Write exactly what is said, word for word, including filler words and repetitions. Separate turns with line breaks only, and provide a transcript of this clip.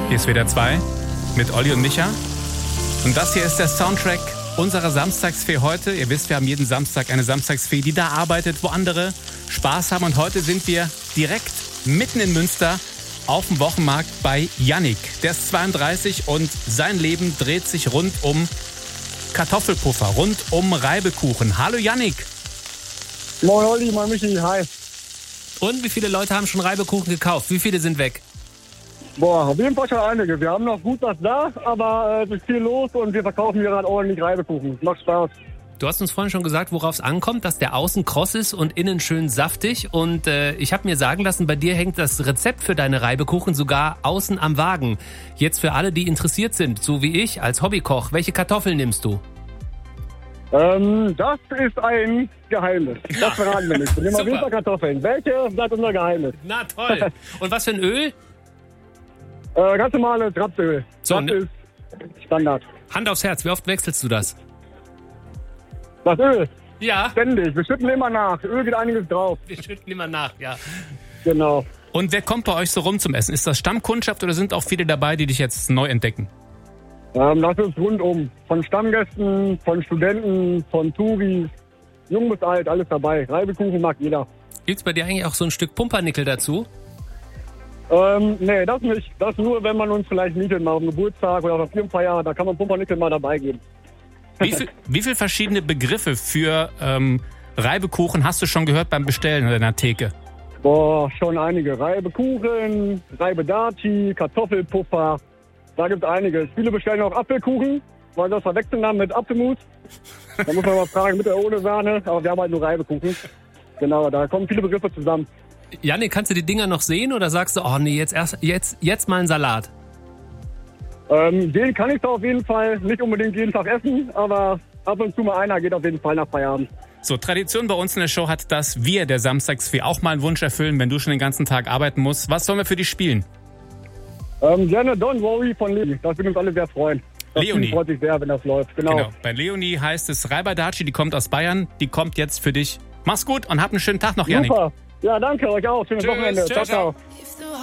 Hier ist W D R zwei mit Olli und Micha. Und das hier ist der Soundtrack unserer Samstagsfee heute. Ihr wisst, wir haben jeden Samstag eine Samstagsfee, die da arbeitet, wo andere Spaß haben. Und heute sind wir direkt mitten in Münster auf dem Wochenmarkt bei Yannick. Der ist zweiunddreißig und sein Leben dreht sich rund um Kartoffelpuffer, rund um Reibekuchen. Hallo Yannick.
Moin Olli, moin Michi, hi.
Und wie viele Leute haben schon Reibekuchen gekauft? Wie viele sind weg?
Boah, auf jeden Fall schon einige. Wir haben noch gut was da, aber äh, es ist viel los und wir verkaufen hier gerade ordentlich Reibekuchen. Macht Spaß.
Du hast uns vorhin schon gesagt, worauf es ankommt, dass der außen kross ist und innen schön saftig. Und äh, ich habe mir sagen lassen, bei dir hängt das Rezept für deine Reibekuchen sogar außen am Wagen. Jetzt für alle, die interessiert sind, so wie ich als Hobbykoch, welche Kartoffeln nimmst du?
Ähm, das ist ein Geheimnis. Das verraten wir nicht. Wir nehmen auf jeden Fall Kartoffeln. Welche bleibt unser Geheimnis?
Na toll. Und was für ein Öl?
Äh, ganz normales Rapsöl.
So,
das
ne-
ist Standard.
Hand aufs Herz, wie oft wechselst du das?
Das Öl,
Ja,
ständig. Wir schütten immer nach. Öl geht einiges drauf.
wir schütten immer nach, ja.
Genau.
Und wer kommt bei euch so rum zum Essen? Ist das Stammkundschaft oder sind auch viele dabei, die dich jetzt neu entdecken?
Ähm, das ist rundum. Von Stammgästen, von Studenten, von Touris, jung bis alt, alles dabei. Reibekuchen mag jeder.
Gibt's bei dir eigentlich auch so ein Stück Pumpernickel dazu?
Ähm, nee, das nicht. Das nur, wenn man uns vielleicht mietet, mal auf dem Geburtstag oder auf der Firmenfeier, da kann man Pumpernickel mal dabei geben.
Wie viel, wie viel verschiedene Begriffe für ähm, Reibekuchen hast du schon gehört beim Bestellen an deiner Theke?
Boah, schon einige. Reibekuchen, Reibedaci, Kartoffelpuffer, da gibt's einiges. Viele bestellen auch Apfelkuchen, weil das verwechseln haben mit Apfelmus. Da muss man mal fragen, mit oder ohne Sahne, aber wir haben halt nur Reibekuchen. Genau, da kommen viele Begriffe zusammen.
Janne, kannst du die Dinger noch sehen oder sagst du, oh nee, jetzt erst jetzt, jetzt mal ein Salat?
Ähm, den kann ich da auf jeden Fall nicht unbedingt jeden Tag essen, aber ab und zu mal einer geht auf jeden Fall nach Feierabend.
So, Tradition bei uns in der Show hat, dass wir der Samstagsfee auch mal einen Wunsch erfüllen, wenn du schon den ganzen Tag arbeiten musst. Was sollen wir für dich spielen?
Ähm, gerne Don't Worry von Leonie. Das würde uns alle sehr freuen. Das
Leonie.
Team freut sich sehr, wenn das läuft. Genau.
Genau. Bei Leonie heißt es Reibadaci, die kommt aus Bayern. Die kommt jetzt für dich. Mach's gut und hab einen schönen Tag noch, Yannick.
Super. Ja, danke euch auch. Schönes
Tschüss,
Wochenende.
ciao,
Ciao, ciao.
ciao.
If the